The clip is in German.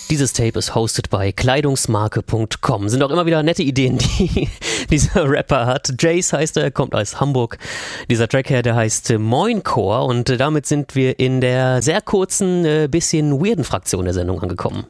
Dieses Tape ist hosted bei Kleidungsmarke.com. Sind auch immer wieder nette Ideen, die dieser Rapper hat. Jace heißt er, kommt aus Hamburg. Dieser Track hier, der heißt Moincore und damit sind wir in der sehr kurzen, bisschen weirden Fraktion der Sendung angekommen.